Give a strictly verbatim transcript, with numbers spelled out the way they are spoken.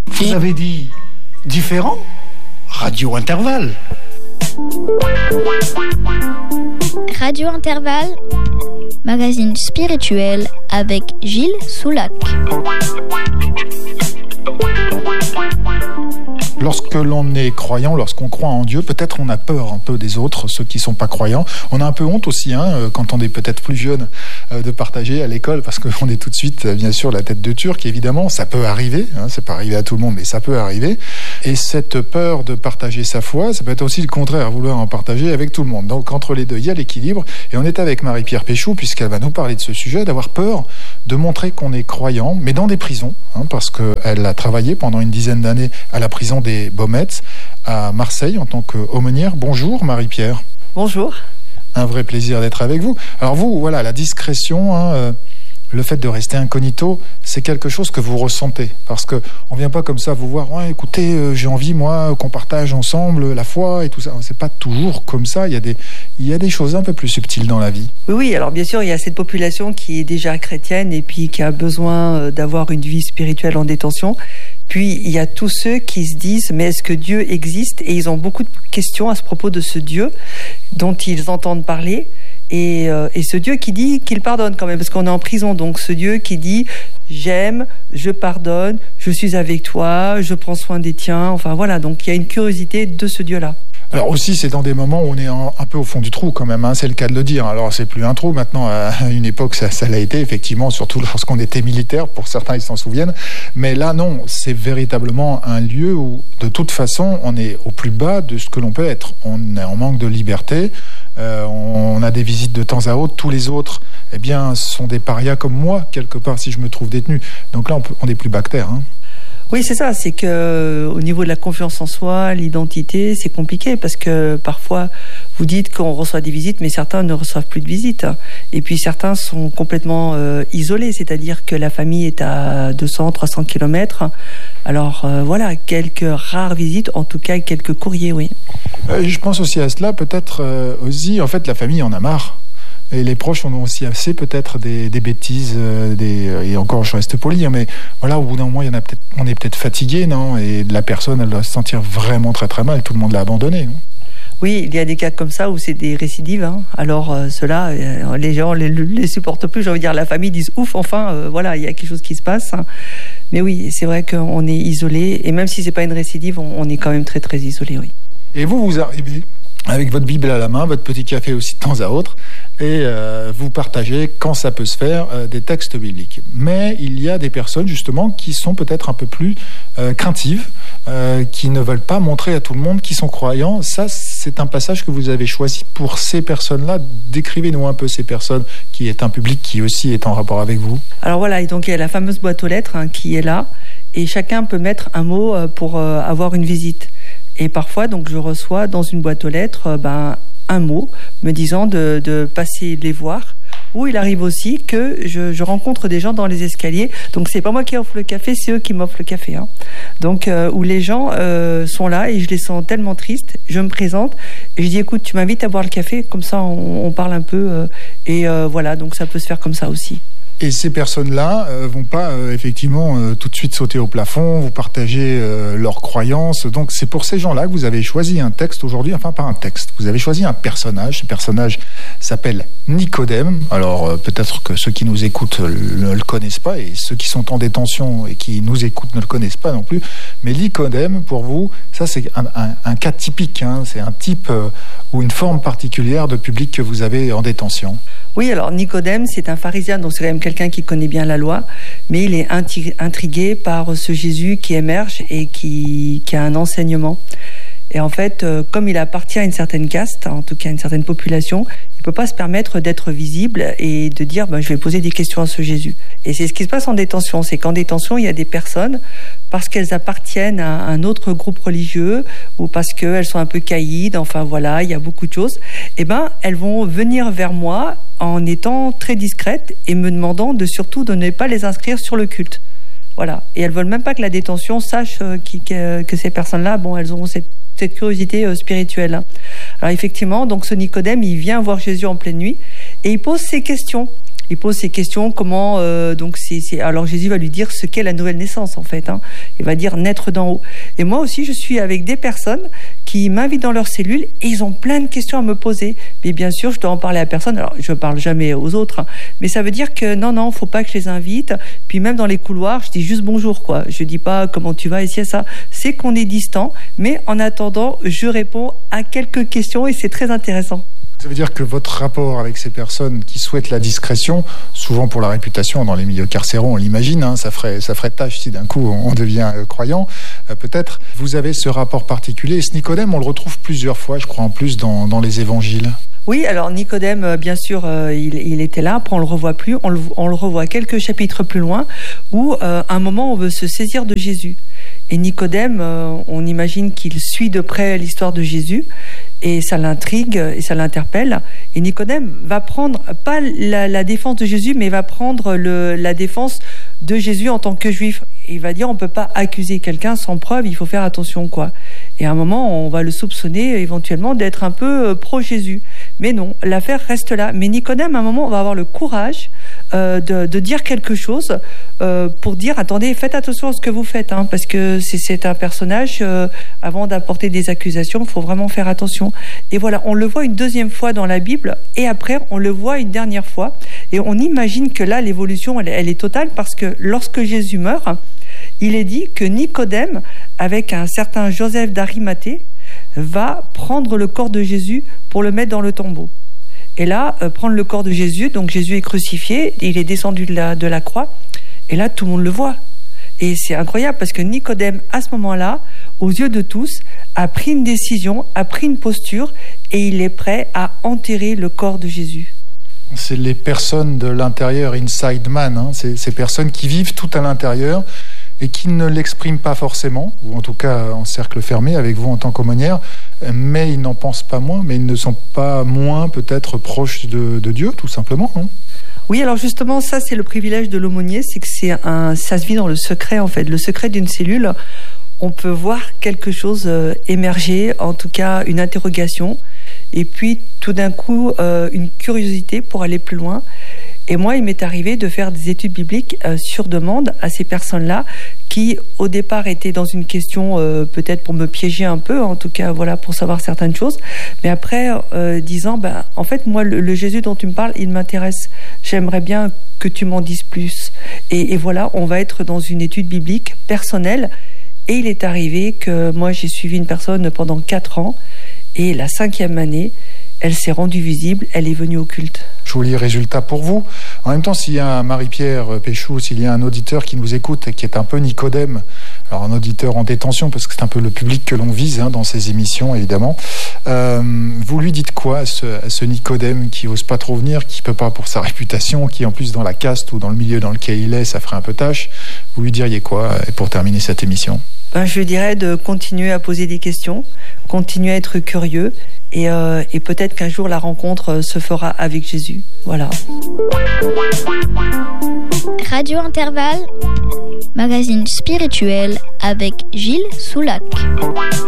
Vous avez dit différent ? Radio Intervalle. Radio Intervalle, magazine spirituel avec Gilles Soulac. Lorsque l'on est croyant, lorsqu'on croit en Dieu, peut-être on a peur un peu des autres, ceux qui ne sont pas croyants. On a un peu honte aussi, hein, quand on est peut-être plus jeune, euh, de partager à l'école, parce qu'on est tout de suite, bien sûr, la tête de Turc, évidemment. Ça peut arriver, hein, c'est pas arrivé à tout le monde, mais ça peut arriver. Et cette peur de partager sa foi, ça peut être aussi le contraire, vouloir en partager avec tout le monde. Donc entre les deux, il y a l'équilibre. Et on est avec Marie-Pierre Péchou, puisqu'elle va nous parler de ce sujet, d'avoir peur de montrer qu'on est croyant, mais dans des prisons, hein, parce qu'elle a travaillé pendant une dizaine d'années à la prison des Baumettes à Marseille en tant qu'aumônière. Bonjour Marie-Pierre. Bonjour. Un vrai plaisir d'être avec vous. Alors vous, voilà, la discrétion, hein, euh, le fait de rester incognito, c'est quelque chose que vous ressentez, parce qu'on ne vient pas comme ça vous voir, ouais, écoutez, euh, j'ai envie, moi, qu'on partage ensemble la foi et tout ça. C'est pas toujours comme ça, il y a des, il y a des choses un peu plus subtiles dans la vie. Oui, oui, alors bien sûr, il y a cette population qui est déjà chrétienne et puis qui a besoin d'avoir une vie spirituelle en détention. Puis, il y a tous ceux qui se disent, mais est-ce que Dieu existe ? Et ils ont beaucoup de questions à ce propos de ce Dieu dont ils entendent parler. Et, euh, et ce Dieu qui dit qu'il pardonne quand même, parce qu'on est en prison. Donc, ce Dieu qui dit, j'aime, je pardonne, je suis avec toi, je prends soin des tiens. Enfin, voilà. Donc, il y a une curiosité de ce Dieu-là. Alors aussi, c'est dans des moments où on est en, un peu au fond du trou quand même, hein, c'est le cas de le dire. Alors c'est plus un trou maintenant, à une époque ça, ça l'a été effectivement, surtout lorsqu'on était militaire, pour certains ils s'en souviennent. Mais là non, c'est véritablement un lieu où de toute façon on est au plus bas de ce que l'on peut être. On est en manque de liberté, euh, on a des visites de temps à autre, tous les autres eh bien, sont des parias comme moi, quelque part si je me trouve détenu. Donc là on, peut, on est plus bactère. Hein. Oui, c'est ça, c'est que au niveau de la confiance en soi, l'identité, c'est compliqué parce que parfois vous dites qu'on reçoit des visites, mais certains ne reçoivent plus de visites. Et puis certains sont complètement euh, isolés, c'est-à-dire que la famille est à deux cents, trois cents kilomètres. Alors euh, voilà, quelques rares visites, en tout cas quelques courriers, oui. Euh, je pense aussi à cela, peut-être euh, aussi, en fait, la famille en a marre. Et les proches en ont aussi assez peut-être des, des bêtises, euh, des, et encore je reste poli, hein, mais voilà, au bout d'un moment, il y en a peut-être, on est peut-être fatigué, non ? Et la personne, elle doit se sentir vraiment très très mal, tout le monde l'a abandonné. Non ? Oui, il y a des cas comme ça où c'est des récidives. Hein. Alors euh, ceux-là, euh, les gens les, les supportent plus. J'ai envie de dire, la famille disent ouf, enfin, euh, voilà, il y a quelque chose qui se passe. Hein. Mais oui, c'est vrai qu'on est isolé, et même si c'est pas une récidive, on, on est quand même très très isolé, oui. Et vous, vous arrivez avec votre Bible à la main, votre petit café aussi de temps à autre, et euh, vous partagez, quand ça peut se faire, euh, des textes bibliques. Mais il y a des personnes, justement, qui sont peut-être un peu plus euh, craintives, euh, qui ne veulent pas montrer à tout le monde qu'ils sont croyants. Ça, c'est un passage que vous avez choisi pour ces personnes-là. Décrivez-nous un peu ces personnes, qui est un public qui aussi est en rapport avec vous. Alors voilà, et donc il y a la fameuse boîte aux lettres hein, qui est là, et chacun peut mettre un mot euh, pour euh, avoir une visite. Et parfois, donc, je reçois dans une boîte aux lettres euh, ben, un mot me disant de, de passer les voir. Ou il arrive aussi que je, je rencontre des gens dans les escaliers. Donc, c'est pas moi qui offre le café, c'est eux qui m'offrent le café. Hein. Donc, euh, où les gens euh, sont là et je les sens tellement tristes. Je me présente et je dis, écoute, tu m'invites à boire le café. Comme ça, on, on parle un peu. Euh, et euh, voilà, donc ça peut se faire comme ça aussi. Et ces personnes-là euh, vont pas euh, effectivement euh, tout de suite sauter au plafond, vous partagez euh, leurs croyances. Donc c'est pour ces gens-là que vous avez choisi un texte aujourd'hui, enfin pas un texte, vous avez choisi un personnage. Ce personnage s'appelle Nicodème. Alors euh, peut-être que ceux qui nous écoutent ne le connaissent pas, et ceux qui sont en détention et qui nous écoutent ne le connaissent pas non plus. Mais Nicodème, pour vous, ça c'est un, un, un cas typique, hein. C'est un type euh, ou une forme particulière de public que vous avez en détention. Oui, alors Nicodème, c'est un pharisien, donc c'est quand même quelqu'un qui connaît bien la loi, mais il est intrigué par ce Jésus qui émerge et qui, qui a un enseignement. Et en fait, comme il appartient à une certaine caste, en tout cas à une certaine population, il ne peut pas se permettre d'être visible et de dire ben, « je vais poser des questions à ce Jésus ». Et c'est ce qui se passe en détention, c'est qu'en détention, il y a des personnes, parce qu'elles appartiennent à un autre groupe religieux ou parce qu'elles sont un peu caïdes, enfin voilà, il y a beaucoup de choses, et ben elles vont venir vers moi en étant très discrètes et me demandant de surtout de ne pas les inscrire sur le culte. Voilà. Et elles veulent même pas que la détention sache euh, qui, que, que ces personnes-là, bon, elles ont cette, cette curiosité euh, spirituelle. Alors effectivement, donc ce Nicodème, il vient voir Jésus en pleine nuit et il pose ses questions. Il pose ces questions, comment euh, donc c'est, c'est alors Jésus va lui dire ce qu'est la nouvelle naissance en fait. Hein. Il va dire naître d'en haut. Et moi aussi, je suis avec des personnes qui m'invitent dans leur cellule et ils ont plein de questions à me poser. Mais bien sûr, je dois en parler à personne. Alors, je parle jamais aux autres, hein. Mais ça veut dire que non, non, faut pas que je les invite. Puis même dans les couloirs, je dis juste bonjour, quoi. Je dis pas comment tu vas ici à ça. C'est qu'on est distant, mais en attendant, je réponds à quelques questions et c'est très intéressant. Ça veut dire que votre rapport avec ces personnes qui souhaitent la discrétion, souvent pour la réputation dans les milieux carcéraux, on l'imagine, hein, ça ferait ça ferait tâche si d'un coup on devient euh, croyant, euh, peut-être. Vous avez ce rapport particulier. Et ce Nicodème, on le retrouve plusieurs fois, je crois, en plus dans, dans les évangiles. Oui, alors Nicodème, bien sûr, euh, il, il était là, après on le revoit plus, on le, on le revoit quelques chapitres plus loin, où euh, à un moment on veut se saisir de Jésus. Et Nicodème, euh, on imagine qu'il suit de près l'histoire de Jésus, et ça l'intrigue et ça l'interpelle. Et Nicodème va prendre, pas la, la défense de Jésus, mais va prendre le, la défense de Jésus en tant que juif. Et il va dire, on ne peut pas accuser quelqu'un sans preuve, il faut faire attention, quoi. Et à un moment, on va le soupçonner éventuellement d'être un peu pro-Jésus. Mais non, l'affaire reste là. Mais Nicodème, à un moment, on va avoir le courage euh, de, de dire quelque chose euh, pour dire, attendez, faites attention à ce que vous faites, hein, parce que c'est, c'est un personnage, euh, avant d'apporter des accusations, il faut vraiment faire attention. Et voilà, on le voit une deuxième fois dans la Bible, et après, on le voit une dernière fois. Et on imagine que là, l'évolution, elle, elle est totale, parce que lorsque Jésus meurt, il est dit que Nicodème, avec un certain Joseph d'Arimathée, va prendre le corps de Jésus pour le mettre dans le tombeau. Et là, euh, prendre le corps de Jésus, donc Jésus est crucifié, il est descendu de la, de la croix, et là, tout le monde le voit. Et c'est incroyable parce que Nicodème, à ce moment-là, aux yeux de tous, a pris une décision, a pris une posture, et il est prêt à enterrer le corps de Jésus. C'est les personnes de l'intérieur, inside man, hein, c'est ces personnes qui vivent tout à l'intérieur et qui ne l'expriment pas forcément, ou en tout cas en cercle fermé avec vous en tant qu'aumônière, mais ils n'en pensent pas moins, mais ils ne sont pas moins peut-être proches de, de Dieu, tout simplement, non ? Oui, alors justement, ça c'est le privilège de l'aumônier, c'est que c'est un, ça se vit dans le secret en fait, le secret d'une cellule. On peut voir quelque chose euh, émerger, en tout cas une interrogation, et puis tout d'un coup euh, une curiosité pour aller plus loin. Et moi, il m'est arrivé de faire des études bibliques euh, sur demande à ces personnes-là qui, au départ, étaient dans une question euh, peut-être pour me piéger un peu, en tout cas, voilà, pour savoir certaines choses. Mais après, euh, disant, ben, en fait, moi, le, le Jésus dont tu me parles, il m'intéresse. J'aimerais bien que tu m'en dises plus. Et, et voilà, on va être dans une étude biblique personnelle. Et il est arrivé que moi, j'ai suivi une personne pendant quatre ans. Et la cinquième année, elle s'est rendue visible, elle est venue au culte. Joli résultat pour vous. En même temps, s'il y a un Marie-Pierre Péchou, s'il y a un auditeur qui nous écoute et qui est un peu Nicodème, alors un auditeur en détention, parce que c'est un peu le public que l'on vise hein, dans ces émissions, évidemment, euh, vous lui dites quoi à ce, à ce Nicodème qui n'ose pas trop venir, qui ne peut pas pour sa réputation, qui en plus dans la caste ou dans le milieu dans lequel il est, ça ferait un peu tâche. Vous lui diriez quoi pour terminer cette émission ? Ben, je lui dirais de continuer à poser des questions, continuer à être curieux, et, euh, et peut-être qu'un jour la rencontre se fera avec Jésus. Voilà. Radio Intervalle, magazine spirituel avec Gilles Soulac.